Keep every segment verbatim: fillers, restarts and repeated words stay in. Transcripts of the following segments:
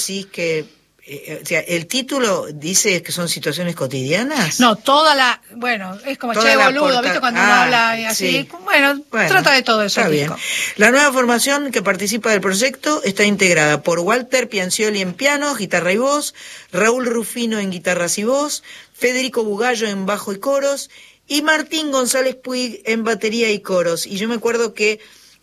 decís que, eh, o sea, el título dice que son situaciones cotidianas. No, toda la, bueno, es como Toda che la boludo, porta- ¿viste? Cuando Ah, uno habla y así, sí. bueno, Bueno, trata de todo eso. Está el bien. disco. La nueva formación que participa del proyecto está integrada por Walter Piancioli en piano, guitarra y voz, Raúl Rufino en guitarras y voz, Federico Bugallo en bajo y coros, y Martín González Puig en batería y coros. Y yo me acuerdo que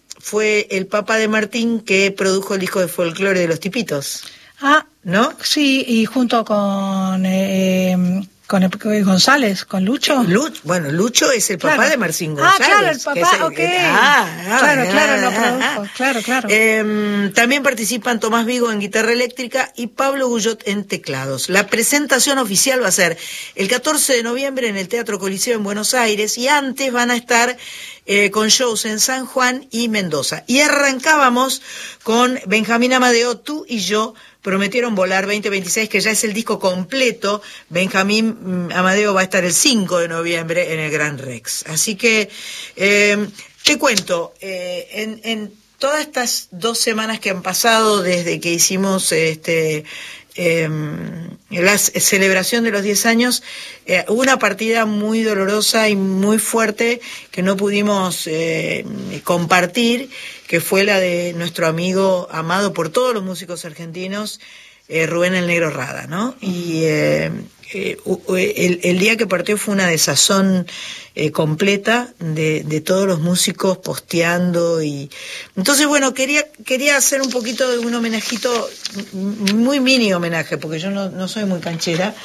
fue el papá de Martín que produjo el disco de folclore de Los Tipitos. Ah, ¿No? sí, y junto con eh, con el, González, con Lucho. Luch, bueno, Lucho es el papá Claro. de Marcín Ah, González. claro, el que papá, es el- ok. Ah, ah, claro, ah, claro, lo ah, produjo, ah. claro, claro. Eh, también participan Tomás Vigo en guitarra eléctrica y Pablo Guyot en teclados. La presentación oficial va a ser el catorce de noviembre en el Teatro Coliseo en Buenos Aires, y antes van a estar eh, con shows en San Juan y Mendoza. Y arrancábamos con Benjamín Amadeo, Tú y Yo prometieron volar veinte veintiséis, que ya es el disco completo. Benjamín Amadeo va a estar el cinco de noviembre en el Gran Rex. Así que eh, te cuento, eh, en, en todas estas dos semanas que han pasado desde que hicimos este eh, la celebración de los diez años, eh, hubo una partida muy dolorosa y muy fuerte que no pudimos eh, compartir, que fue la de nuestro amigo amado por todos los músicos argentinos, eh, Rubén el Negro Rada, ¿no? Y eh, eh, el, el día que partió fue una desazón eh, completa de, de todos los músicos posteando, y entonces bueno, quería quería hacer un poquito de un homenajito, muy mini homenaje, porque yo no, no soy muy canchera,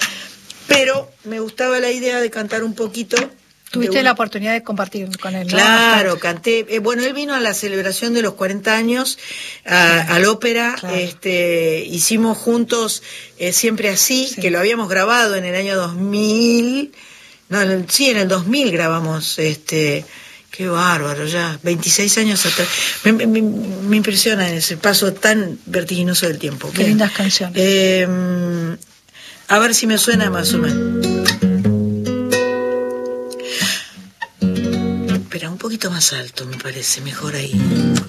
pero me gustaba la idea de cantar un poquito. Tuviste un... la oportunidad de compartir con él, ¿no? Claro, canté. Eh, bueno, él vino a la celebración de los cuarenta años, a, al ópera. Claro. Este, hicimos juntos eh, Siempre Así, sí. Que lo habíamos grabado en el año dos mil. No, en el, sí, en el dos mil grabamos. Este, qué bárbaro, ya, veintiséis años atrás. Me, me, me impresiona ese paso tan vertiginoso del tiempo. Qué Bien. lindas canciones. Eh, a ver si me suena más o menos. Un poquito más alto, me parece, mejor ahí.